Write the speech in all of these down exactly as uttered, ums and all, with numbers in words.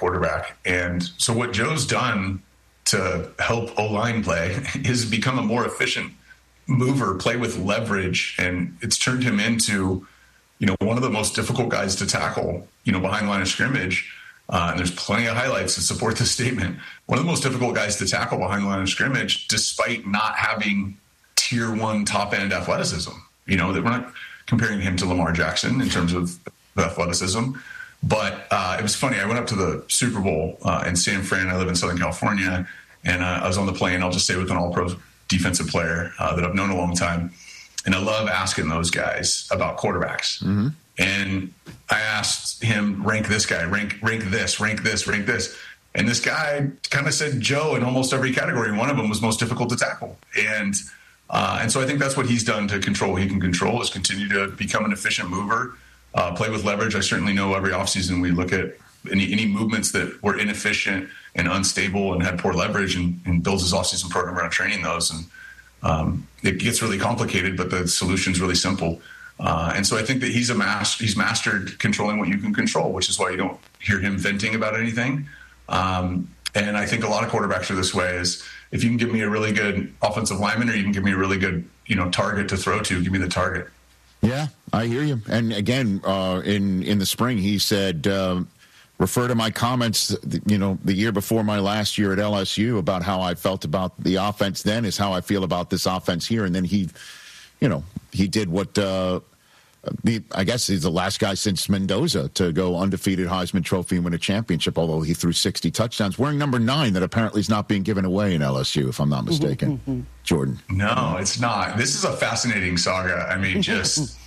quarterback. And so what Joe's done to help O-line play is become a more efficient mover, play with leverage, and it's turned him into, you know, one of the most difficult guys to tackle, you know, behind the line of scrimmage. Uh, and there's plenty of highlights to support this statement. One of the most difficult guys to tackle behind the line of scrimmage, despite not having tier one top end athleticism. You know, that we're not comparing him to Lamar Jackson in terms of athleticism. But uh, it was funny. I went up to the Super Bowl uh, in San Fran. I live in Southern California. And uh, I was on the plane, I'll just say with an all-pro defensive player uh, that I've known a long time. And I love asking those guys about quarterbacks. Mm-hmm. And I asked him, rank this guy, rank rank this, rank this, rank this. And this guy kind of said Joe in almost every category. One of them was most difficult to tackle. And uh, and so I think that's what he's done to control what he can control, is continue to become an efficient mover, uh, play with leverage. I certainly know every offseason we look at any, any movements that were inefficient and unstable and had poor leverage, and, and builds his offseason program around training those. And um, it gets really complicated, but the solution's really simple. Uh, and so I think that he's a master, he's mastered controlling what you can control, which is why you don't hear him venting about anything. Um, and I think a lot of quarterbacks are this way: is if you can give me a really good offensive lineman, or you can give me a really good, you know, target to throw to, give me the target. Yeah, I hear you. And again, uh, in, in the spring, he said, um, refer to my comments, you know, the year before my last year at L S U about how I felt about the offense then is how I feel about this offense here. And then he, you know, he did what, uh, he, I guess he's the last guy since Mendoza to go undefeated Heisman Trophy and win a championship, although he threw sixty touchdowns, wearing number nine that apparently is not being given away in L S U, if I'm not mistaken. Jordan. No, it's not. This is a fascinating saga. I mean, just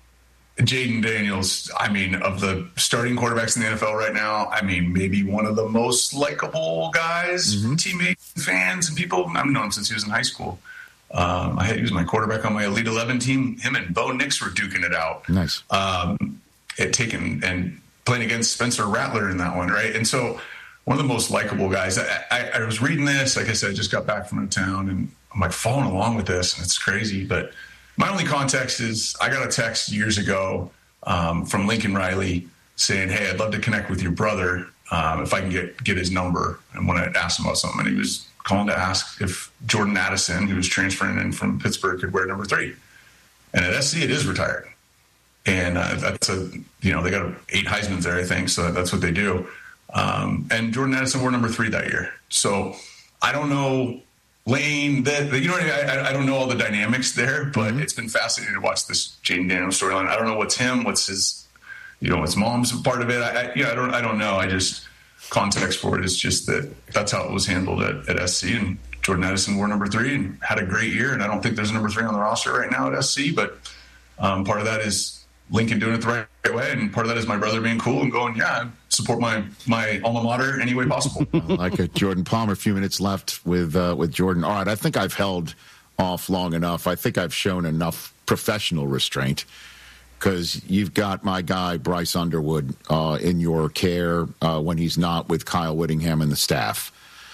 Jayden Daniels, I mean, of the starting quarterbacks in the N F L right now, I mean, maybe one of the most likable guys, mm-hmm. teammates, fans, and people. I've known him since he was in high school. Um, I had, he was my quarterback on my Elite eleven team. Him and Bo Nix were duking it out. Nice. Um, it taken and playing against Spencer Rattler in that one, right? And so one of the most likable guys. I, I, I was reading this. Like I said, I just got back from town, and I'm like following along with this, and it's crazy. But my only context is I got a text years ago um, from Lincoln Riley saying, "Hey, I'd love to connect with your brother um, if I can get get his number." And when I asked him about something, and he was calling to ask if Jordan Addison, who was transferring in from Pittsburgh, could wear number three. And at S C, it is retired. And uh, that's a, you know, they got eight Heismans there, I think, so that's what they do. Um, and Jordan Addison wore number three that year. So I don't know, Lane, that, you know what I mean? I, I don't know all the dynamics there, but mm-hmm. it's been fascinating to watch this Jayden Daniels storyline. I don't know what's him, what's his, you know, his mom's part of it. I, I, yeah, I don't, I don't know. I just, context for it is just that that's how it was handled at, at S C, and Jordan Addison wore number three and had a great year. And I don't think there's a number three on the roster right now at S C, but um, part of that is Lincoln doing it the right, right way. And part of that is my brother being cool and going, yeah, support my, my alma mater any way possible. I like it. Jordan Palmer, a few minutes left with, uh, with Jordan. All right. I think I've held off long enough. I think I've shown enough professional restraint, because you've got my guy, Bryce Underwood, uh, in your care uh, when he's not with Kyle Whittingham and the staff.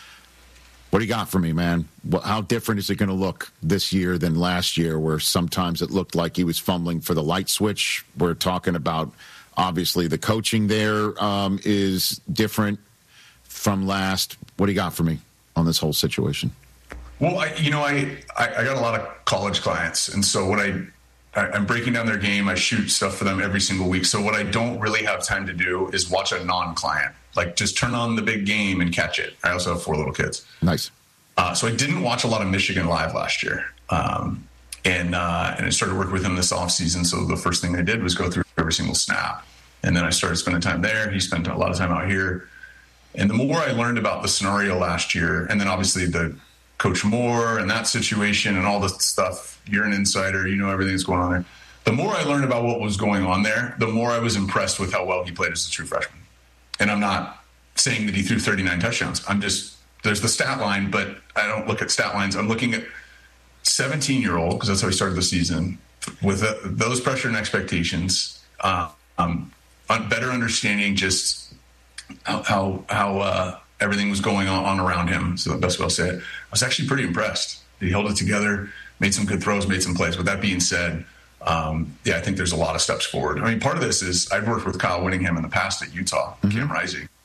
What do you got for me, man? How different is it going to look this year than last year, where sometimes it looked like he was fumbling for the light switch? We're talking about, obviously, the coaching there um, is different from last. What do you got for me on this whole situation? Well, I, you know, I, I, I got a lot of college clients, and so what I – I'm breaking down their game. I shoot stuff for them every single week. So what I don't really have time to do is watch a non-client. Like, just turn on the big game and catch it. I also have four little kids. Nice. Uh, so I didn't watch a lot of Michigan Live last year. Um, and uh, and I started working with him this offseason. So the first thing I did was go through every single snap. And then I started spending time there. He spent a lot of time out here. And the more I learned about the scenario last year, and then obviously the Coach Moore and that situation and all the stuff, you're an insider, you know everything that's going on there. The more I learned about what was going on there, the more I was impressed with how well he played as a true freshman. And I'm not saying that he threw thirty-nine touchdowns. I'm just, there's the stat line, but I don't look at stat lines. I'm looking at seventeen-year-old, because that's how he started the season, with uh, those pressure and expectations, uh, um, better understanding just how, how, how uh, everything was going on around him. So the best way I'll say it. I was actually pretty impressed. He held it together, made some good throws, made some plays. With that being said, um, yeah, I think there's a lot of steps forward. I mean, part of this is I've worked with Kyle Whittingham in the past at Utah, mm-hmm. Cam Rising.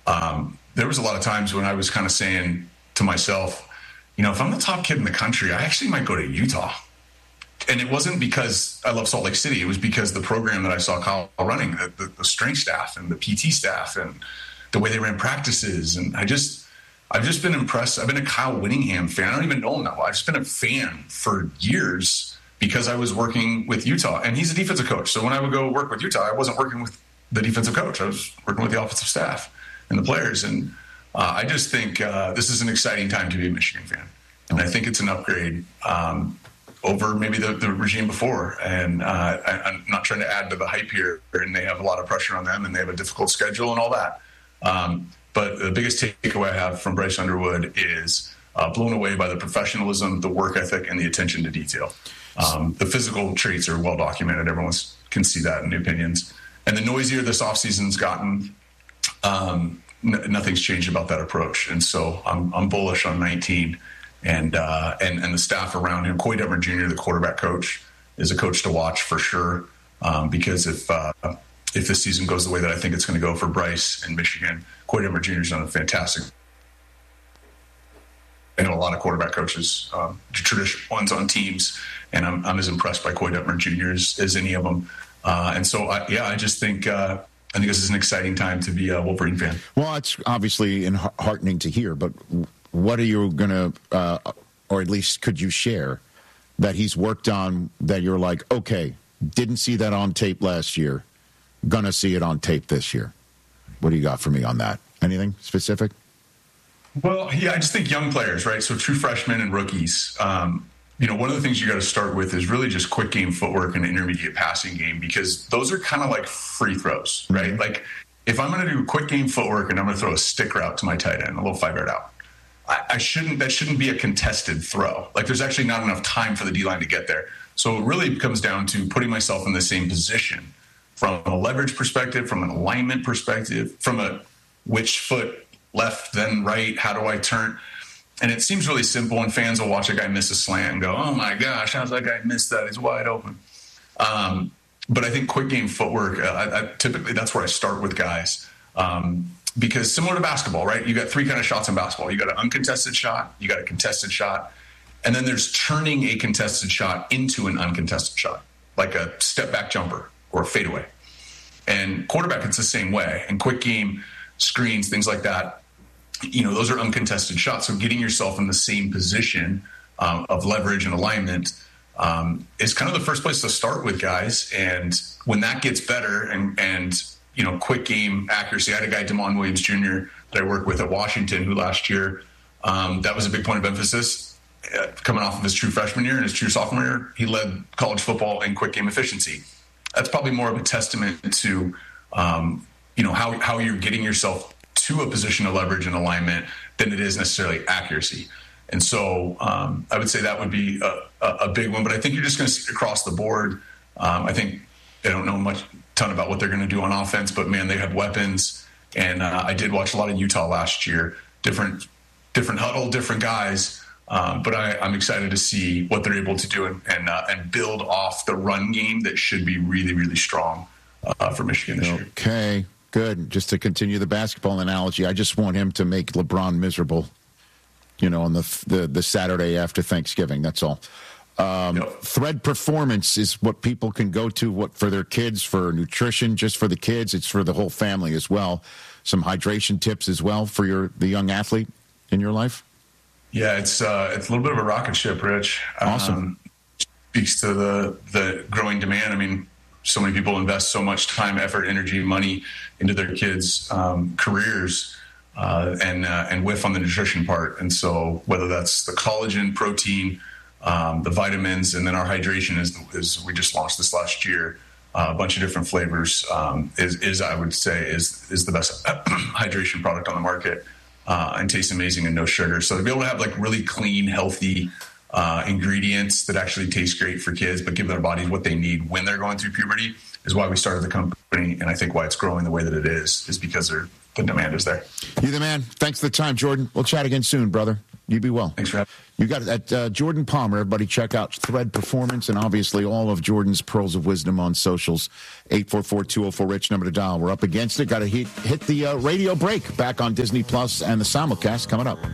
um, there was a lot of times when I was kind of saying to myself, you know, if I'm the top kid in the country, I actually might go to Utah. And it wasn't because I love Salt Lake City. It was because the program that I saw Kyle running, the, the, the strength staff and the P T staff and the way they ran practices. And I just, I've just been impressed. I've been a Kyle Whittingham fan. I don't even know him that well. I've just been a fan for years because I was working with Utah. And he's a defensive coach. So when I would go work with Utah, I wasn't working with the defensive coach. I was working with the offensive staff and the players. And uh, I just think uh, this is an exciting time to be a Michigan fan. And I think it's an upgrade um, over maybe the, the regime before. And uh, I, I'm not trying to add to the hype here. And they have a lot of pressure on them and they have a difficult schedule and all that. Um, but the biggest takeaway I have from Bryce Underwood is uh, blown away by the professionalism, the work ethic, and the attention to detail. Um, the physical traits are well documented. Everyone can see that in the opinions. And the noisier this offseason's gotten, um, n- nothing's changed about that approach. And so I'm, I'm bullish on nineteen. And, uh, and and the staff around him. Coy Detmer Junior, the quarterback coach, is a coach to watch for sure. Um, because if uh, if this season goes the way that I think it's going to go for Bryce and Michigan, Coy Detmer Junior's done a fantastic. I know a lot of quarterback coaches, um, traditional ones on teams, and I'm I'm as impressed by Coy Detmer Junior as, as any of them. Uh, and so, I, yeah, I just think uh, I think this is an exciting time to be a Wolverine fan. Well, it's obviously heartening to hear, but what are you going to, uh, or at least could you share, that he's worked on that you're like, okay, didn't see that on tape last year, going to see it on tape this year? What do you got for me on that? Anything specific? Well, yeah, I just think young players, right? So true freshmen and rookies. Um, you know, one of the things you got to start with is really just quick game footwork and intermediate passing game, because those are kind of like free throws, right? Mm-hmm. Like if I'm going to do quick game footwork and I'm going to throw a stick route to my tight end, a little five yard out, I shouldn't, that shouldn't be a contested throw. Like there's actually not enough time for the D-line to get there. So it really comes down to putting myself in the same position from a leverage perspective, from an alignment perspective, from a which foot left, then right, how do I turn? And it seems really simple, and fans will watch a guy miss a slant and go, oh my gosh, how's that guy miss that? He's wide open. Um, but I think quick game footwork, uh, I, I, typically that's where I start with guys. Um, Because similar to basketball, right? You got three kind of shots in basketball. You got an uncontested shot, you got a contested shot, and then there's turning a contested shot into an uncontested shot, like a step back jumper or a fadeaway. And quarterback, it's the same way. And quick game screens, things like that, you know, those are uncontested shots. So getting yourself in the same position um, of leverage and alignment um, is kind of the first place to start with guys. And when that gets better and and you know, quick game accuracy. I had a guy, Damon Williams Junior, that I worked with at Washington, who last year, um, that was a big point of emphasis. Uh, coming off of his true freshman year and his true sophomore year, he led college football in quick game efficiency. That's probably more of a testament to, um, you know, how, how you're getting yourself to a position of leverage and alignment than it is necessarily accuracy. And so um, I would say that would be a, a, a big one. But I think you're just going to see across the board. Um, I think I don't know much ton about what they're going to do on offense, but man, they have weapons. And uh, I did watch a lot of Utah last year, different, different huddle, different guys. Um, but I, I'm excited to see what they're able to do and and, uh, and build off the run game that should be really, really strong uh, for Michigan this year. Okay, good. Just to continue the basketball analogy, I just want him to make LeBron miserable, you know, on the the, the Saturday after Thanksgiving. That's all. Um, yep. Thread Performance is what people can go to what for their kids, for nutrition, just for the kids. It's for the whole family as well. Some hydration tips as well for your the young athlete in your life. Yeah, it's uh, it's a little bit of a rocket ship, Rich. Awesome. Um, speaks to the the growing demand. I mean, so many people invest so much time, effort, energy, money into their kids' um, careers, uh, and uh, and whiff on the nutrition part. And so whether that's the collagen, protein, Um, the vitamins, and then our hydration is, is we just launched this last year, uh, a bunch of different flavors, um, is, is I would say is is the best hydration product on the market, uh, and tastes amazing and no sugar. So to be able to have like really clean, healthy uh, ingredients that actually taste great for kids, but give their bodies what they need when they're going through puberty is why we started the company. And I think why it's growing the way that it is, is because the demand is there. You're the man. Thanks for the time, Jordan. We'll chat again soon, brother. You be well. Thanks for having me. You got it at uh, Jordan Palmer. Everybody check out Thread Performance and obviously all of Jordan's pearls of wisdom on socials. eight four four, two oh four, RICH, number to dial. We're up against it. Got to hit, hit the uh, radio break. Back on Disney Plus and the simulcast coming up.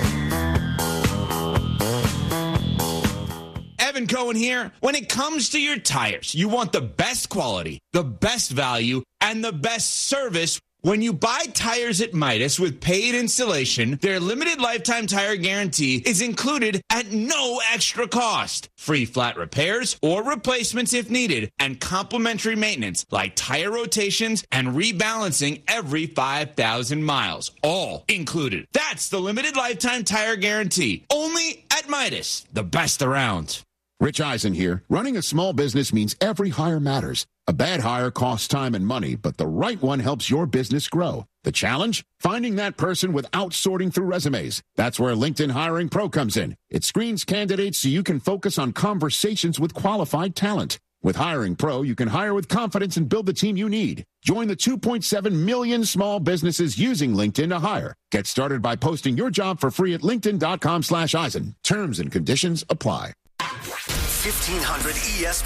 Evan Cohen here. When it comes to your tires, you want the best quality, the best value, and the best service. When you buy tires at Midas with paid installation, their limited lifetime tire guarantee is included at no extra cost. Free flat repairs or replacements if needed, and complimentary maintenance like tire rotations and rebalancing every five thousand miles. All included. That's the limited lifetime tire guarantee. Only at Midas, the best around. Rich Eisen here. Running a small business means every hire matters. A bad hire costs time and money, but the right one helps your business grow. The challenge? Finding that person without sorting through resumes. That's where LinkedIn Hiring Pro comes in. It screens candidates so you can focus on conversations with qualified talent. With Hiring Pro, you can hire with confidence and build the team you need. Join the two point seven million small businesses using LinkedIn to hire. Get started by posting your job for free at linkedin.com slash Eisen. Terms and conditions apply. fifteen hundred E S